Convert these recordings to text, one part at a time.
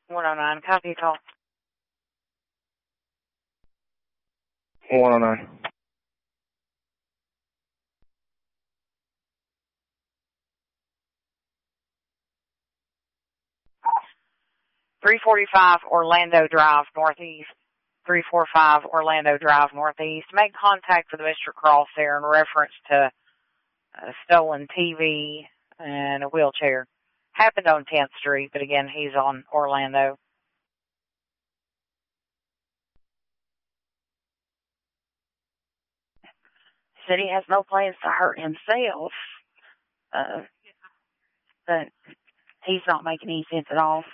109, copy call. 109. 345 Orlando Drive, Northeast. 345 Orlando Drive, Northeast. Make contact with Mr. Cross there in reference to a stolen TV and a wheelchair. Happened on 10th Street, but again, he's on Orlando. Said he has no plans to hurt himself, but he's not making any sense at all.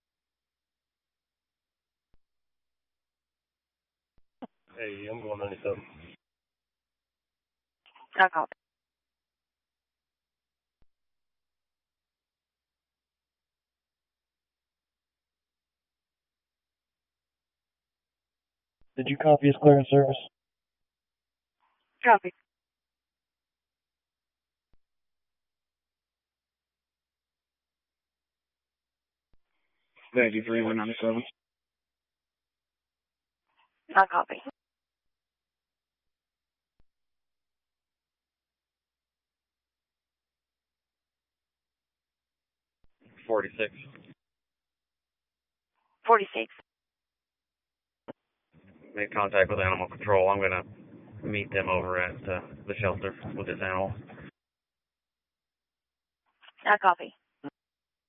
Hey, I'm going 97. I copy. Did you copy his clearance service? Copy. Thank you, 3197. I copy. $46. 46. Make contact with Animal Control. I'm going to meet them over at the shelter with this animal. I copy.